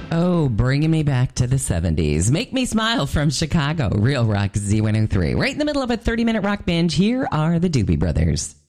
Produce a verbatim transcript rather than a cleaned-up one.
Oh, bringing me back to the seventies. Make Me Smile from Chicago. Real Rock Z one oh three. Right in the middle of a thirty-minute rock binge, here are the Doobie Brothers.